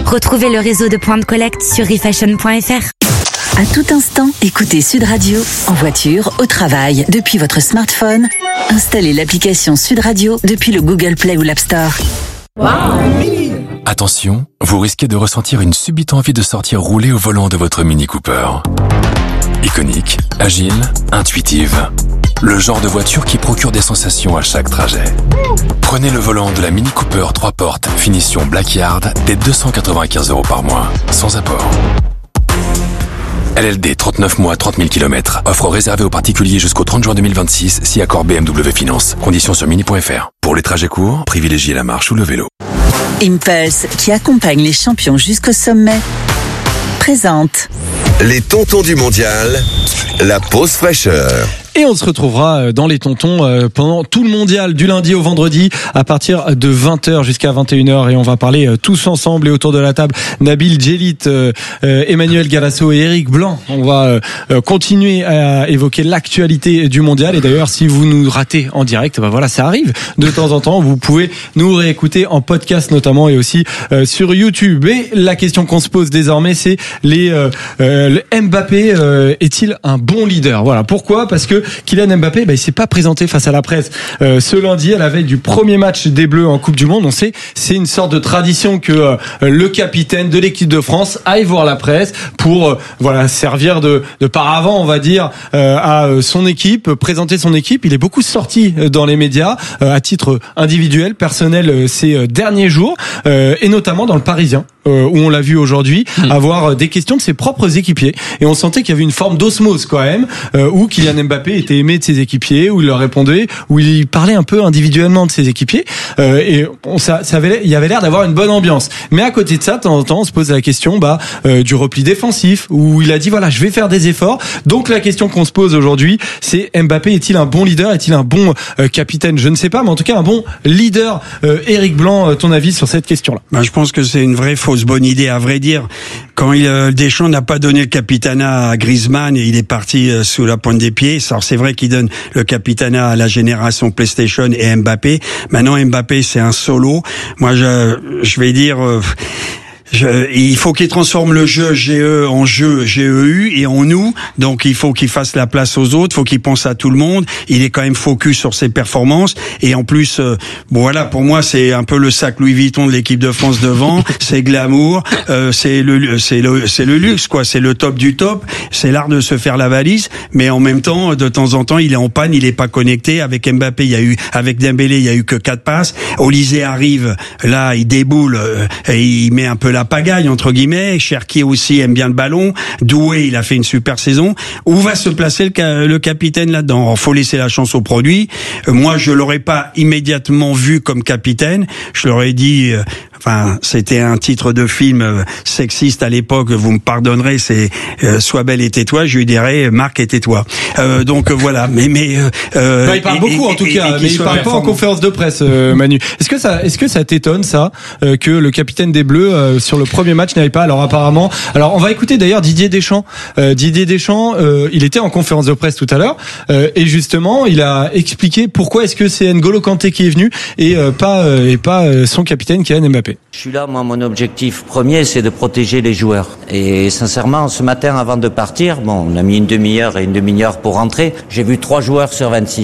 Retrouvez le réseau de points de collecte sur refashion.fr. À tout instant, écoutez Sud Radio, en voiture, au travail, depuis votre smartphone. Installez l'application Sud Radio depuis le Google Play ou l'App Store. Attention, vous risquez de ressentir une subite envie de sortir rouler au volant de votre Mini Cooper. Iconique, agile, intuitive. Le genre de voiture qui procure des sensations à chaque trajet. Prenez le volant de la Mini Cooper 3 portes, finition Blackyard, dès 295 € par mois, sans apport. LLD 39 mois, 30 000 km. Offre réservée aux particuliers jusqu'au 30 juin 2026, si accord BMW Finance. Conditions sur mini.fr. Pour les trajets courts, privilégiez la marche ou le vélo. Impulse, qui accompagne les champions jusqu'au sommet, présente Les tontons du mondial, la pause fraîcheur. Et on se retrouvera dans les tontons pendant tout le mondial du lundi au vendredi à partir de 20h jusqu'à 21h et on va parler tous ensemble et autour de la table Nabil Djellit, Emmanuel Galasso et Eric Blanc. On va continuer à évoquer l'actualité du mondial et d'ailleurs si vous nous ratez en direct, ben voilà, ça arrive de temps en temps, vous pouvez nous réécouter en podcast notamment et aussi sur YouTube. Et la question qu'on se pose désormais c'est le Mbappé est-il un bon leader? Voilà, pourquoi? Parce que Kylian Mbappé, il s'est pas présenté face à la presse ce lundi à la veille du premier match des Bleus en Coupe du Monde. On sait, c'est une sorte de tradition que le capitaine de l'équipe de France aille voir la presse pour servir de paravent, on va dire, à son équipe, présenter son équipe. Il est beaucoup sorti dans les médias à titre individuel, personnel ces derniers jours et notamment dans le Parisien où on l'a vu aujourd'hui avoir des questions de ses propres équipiers et on sentait qu'il y avait une forme d'osmose quand même où Kylian Mbappé était aimé de ses équipiers, où il leur répondait, où il parlait un peu individuellement de ses équipiers et il y avait l'air d'avoir une bonne ambiance. Mais à côté de ça, de temps en temps, on se pose la question du repli défensif où il a dit voilà, je vais faire des efforts. Donc la question qu'on se pose aujourd'hui, c'est Mbappé est-il un bon leader, est-il un bon capitaine? Je ne sais pas, mais en tout cas un bon leader. Eric Blanc, ton avis sur cette question-là? Je pense que c'est une vraie fausse bonne idée, à vrai dire. Quand Deschamps n'a pas donné le capitanat à Griezmann et il est parti sous la pointe des pieds. Alors c'est vrai qu'il donne le capitanat à la génération PlayStation et Mbappé. Maintenant Mbappé c'est un solo. Moi je vais dire il faut qu'il transforme le jeu GE en jeu GEU et en nous. Donc il faut qu'il fasse la place aux autres, il faut qu'il pense à tout le monde. Il est quand même focus sur ses performances et en plus pour moi c'est un peu le sac Louis Vuitton de l'équipe de France devant, c'est glamour, c'est le luxe quoi, c'est le top du top, c'est l'art de se faire la valise, mais en même temps de temps en temps il est en panne, il est pas connecté. Avec Mbappé, avec Dembélé, il y a eu que 4 passes. Olysée arrive, là il déboule et il met un peu la pagaille entre guillemets. Cherki aussi aime bien le ballon. Doué, il a fait une super saison. Où va se placer le capitaine là-dedans? Alors, faut laisser la chance au produit. Moi, je l'aurais pas immédiatement vu comme capitaine. Je l'aurais dit. C'était un titre de film sexiste à l'époque. Vous me pardonnerez. C'est Sois belle et tais-toi. Je lui dirais Marc et tais-toi. Donc voilà. Mais il parle beaucoup en tout cas. Mais il parle pas en conférence de presse, Manu. Est-ce que ça t'étonne ça que le capitaine des Bleus sur le premier match n'avait pas? Alors apparemment. Alors on va écouter d'ailleurs Didier Deschamps. Il était en conférence de presse tout à l'heure et justement il a expliqué pourquoi est-ce que c'est N'Golo Kanté qui est venu et pas son capitaine Kylian Mbappé. Je suis là, moi, mon objectif premier, c'est de protéger les joueurs. Et sincèrement, ce matin, avant de partir, on a mis une demi-heure pour rentrer. J'ai vu 3 joueurs sur 26.